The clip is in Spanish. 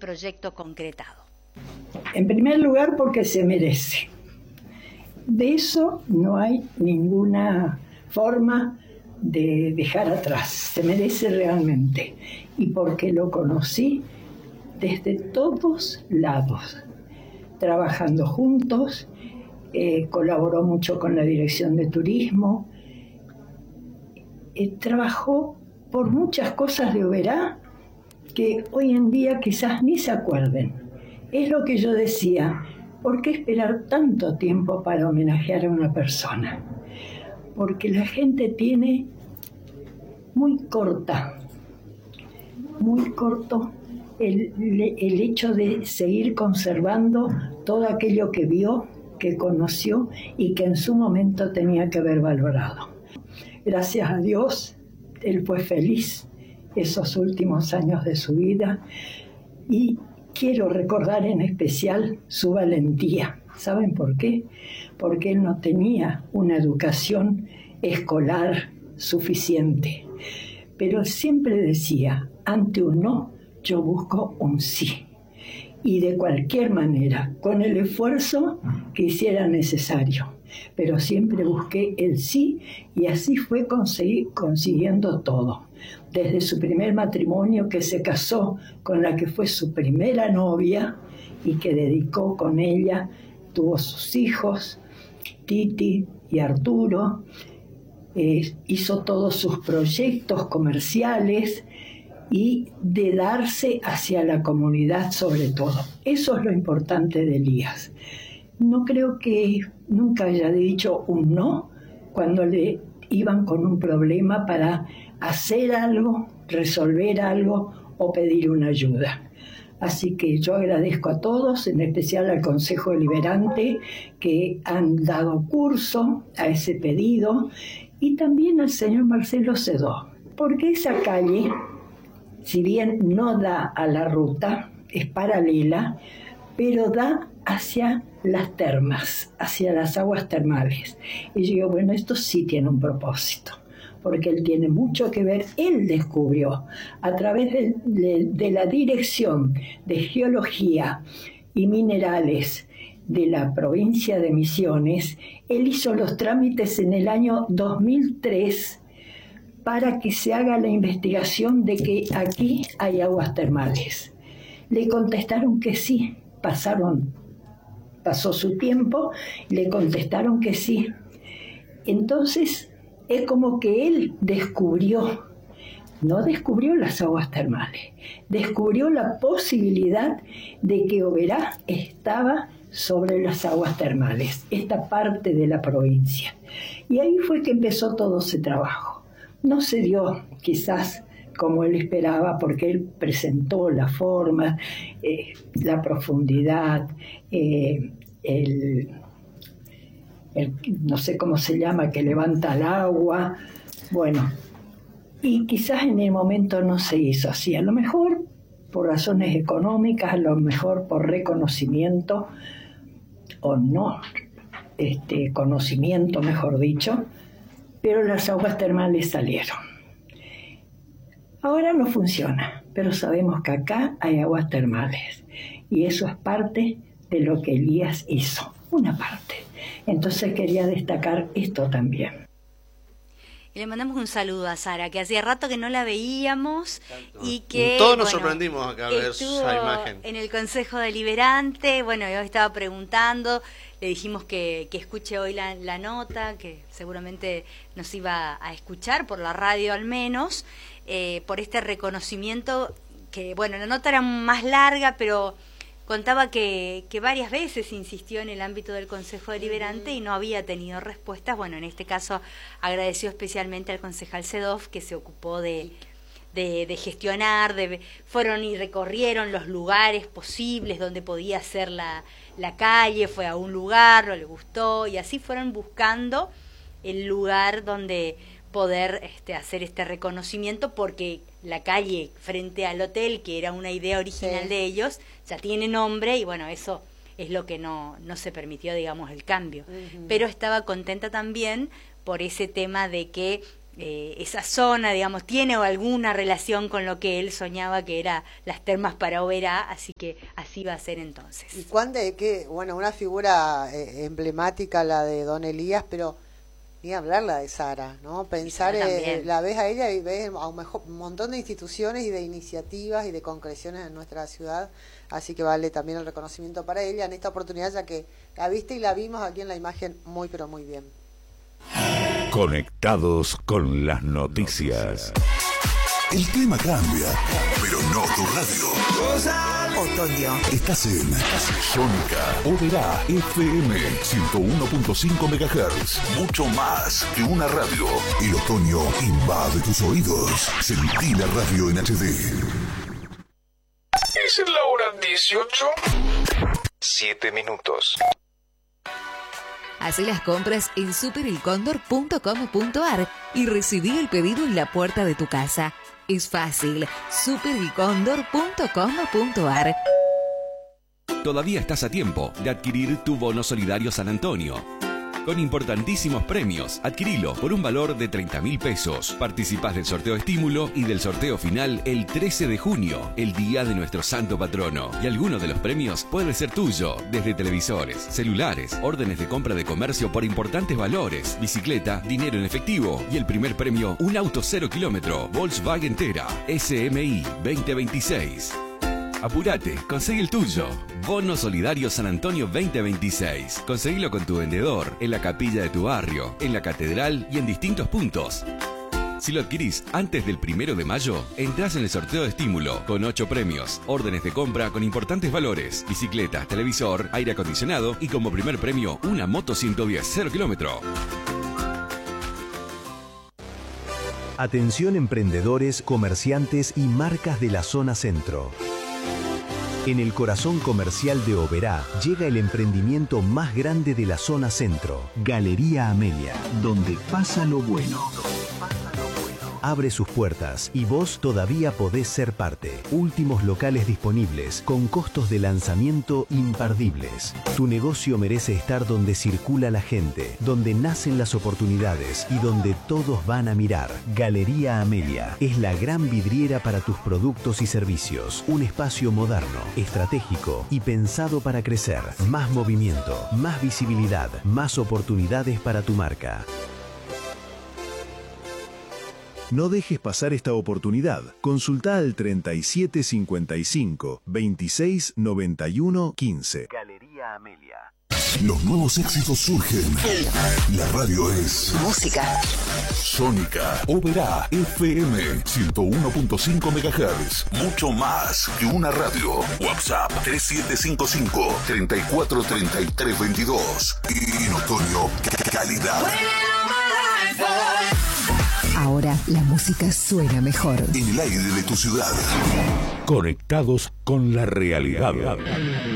proyecto concretado? En primer lugar, porque se merece. De eso no hay ninguna forma de dejar atrás. Se merece realmente. Y porque lo conocí desde todos lados, trabajando juntos, colaboró mucho con la Dirección de Turismo, trabajó por muchas cosas de Oberá que hoy en día quizás ni se acuerden. Es lo que yo decía, ¿por qué esperar tanto tiempo para homenajear a una persona? Porque la gente tiene muy corto el hecho de seguir conservando todo aquello que vio, que conoció y que en su momento tenía que haber valorado. Gracias a Dios, él fue feliz esos últimos años de su vida y quiero recordar en especial su valentía. ¿Saben por qué? Porque él no tenía una educación escolar suficiente, pero siempre decía, ante un no, yo busco un sí. Y de cualquier manera, con el esfuerzo que hiciera necesario. Pero siempre busqué el sí y así fue consiguiendo todo. Desde su primer matrimonio, que se casó con la que fue su primera novia y que dedicó con ella, tuvo sus hijos, Titi y Arturo, hizo todos sus proyectos comerciales y de darse hacia la comunidad sobre todo. Eso es lo importante de Elías. No creo que nunca haya dicho un no cuando le iban con un problema para hacer algo, resolver algo o pedir una ayuda. Así que yo agradezco a todos, en especial al Consejo Deliberante, que han dado curso a ese pedido, y también al señor Marcelo Sedó, porque esa calle, si bien no da a la ruta, es paralela, pero da hacia las termas, hacia las aguas termales. Y yo digo, bueno, esto sí tiene un propósito, porque él tiene mucho que ver. Él descubrió, a través de la Dirección de Geología y Minerales de la provincia de Misiones, él hizo los trámites en el año 2003 para que se haga la investigación de que aquí hay aguas termales. Le contestaron que sí, pasó su tiempo, le contestaron que sí. Entonces, es como que él no descubrió las aguas termales, descubrió la posibilidad de que Oberá estaba sobre las aguas termales, esta parte de la provincia. Y ahí fue que empezó todo ese trabajo. No se dio quizás como él esperaba, porque él presentó la forma, la profundidad, no sé cómo se llama, que levanta el agua, bueno, y quizás en el momento no se hizo así, a lo mejor por razones económicas, a lo mejor por reconocimiento, o no, conocimiento, mejor dicho, pero las aguas termales salieron. Ahora no funciona, pero sabemos que acá hay aguas termales y eso es parte de lo que Elías hizo, una parte. Entonces quería destacar esto también. Y le mandamos un saludo a Sara, que hacía rato que no la veíamos y que todos nos sorprendimos acá al ver esa imagen. En el Consejo Deliberante, bueno, yo estaba preguntando, le dijimos que escuche hoy la nota, que seguramente nos iba a escuchar por la radio al menos, por este reconocimiento que, bueno, la nota era más larga, pero contaba que varias veces insistió en el ámbito del Consejo Deliberante y no había tenido respuestas. Bueno, en este caso agradeció especialmente al concejal Sedov, que se ocupó de gestionar, fueron y recorrieron los lugares posibles donde podía ser la calle, fue a un lugar, no le gustó, y así fueron buscando el lugar donde poder hacer este reconocimiento, porque la calle frente al hotel, que era una idea original de ellos, ya tiene nombre, y bueno, eso es lo que no se permitió, digamos, el cambio. Pero estaba contenta también por ese tema de que esa zona, digamos, tiene alguna relación con lo que él soñaba que era las termas para Oberá, así que así va a ser entonces. Y bueno, una figura emblemática la de Don Elías, pero ni hablar la de Sara, ¿no? Pensar, la ves a ella y ves a un montón de instituciones y de iniciativas y de concreciones en nuestra ciudad, así que vale también el reconocimiento para ella en esta oportunidad, ya que la viste y la vimos aquí en la imagen muy, pero muy bien. Conectados con las noticias. El clima cambia, pero no tu radio. Otoño. Estás en Sónica Oberá FM 101.5 MHz. Mucho más que una radio. El otoño invade tus oídos. Sentí la radio en HD. Es la hora 18. 7 minutos. Hacé las compras en superelcondor.com.ar y recibí el pedido en la puerta de tu casa. Es fácil. superelcondor.com.ar. Todavía estás a tiempo de adquirir tu bono solidario San Antonio. Con importantísimos premios, adquirilo por un valor de 30.000 pesos. Participás del sorteo estímulo y del sorteo final el 13 de junio, el día de nuestro santo patrono. Y alguno de los premios puede ser tuyo, desde televisores, celulares, órdenes de compra de comercio por importantes valores, bicicleta, dinero en efectivo y el primer premio, un auto 0 kilómetro, Volkswagen Tera, SMI 2026. Apurate, conseguí el tuyo. Bono Solidario San Antonio 2026. Conseguilo con tu vendedor, en la capilla de tu barrio, en la catedral y en distintos puntos. Si lo adquirís antes del 1 de mayo, entrás en el sorteo de estímulo con 8 premios, órdenes de compra con importantes valores, bicicleta, televisor, aire acondicionado y como primer premio una moto 110 0 kilómetro. Atención emprendedores, comerciantes y marcas de la zona centro. En el corazón comercial de Oberá llega el emprendimiento más grande de la zona centro, Galería Amelia, donde pasa lo bueno. Abre sus puertas y vos todavía podés ser parte. Últimos locales disponibles con costos de lanzamiento imperdibles. Tu negocio merece estar donde circula la gente, donde nacen las oportunidades y donde todos van a mirar. Galería Amelia es la gran vidriera para tus productos y servicios. Un espacio moderno, estratégico y pensado para crecer. Más movimiento, más visibilidad, más oportunidades para tu marca. No dejes pasar esta oportunidad. Consulta al 3755 26 91 15. Galería Amelia. Los nuevos éxitos surgen. La radio es Música. Sónica Oberá FM 101.5 MHz. Mucho más que una radio. WhatsApp 3755 343322. Y en otoño, calidad. Ahora la música suena mejor. En el aire de tu ciudad. Conectados con la realidad.